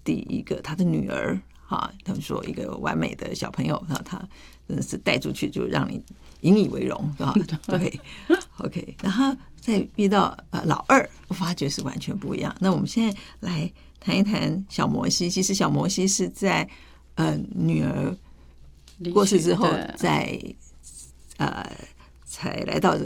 第一个他的女儿他们说一个完美的小朋友，他真的是带出去就让你引以为荣对，OK， 然后再遇到老二，我发觉是完全不一样。那我们现在来谈一谈小摩西。其实小摩西是在女儿过世之后，才来到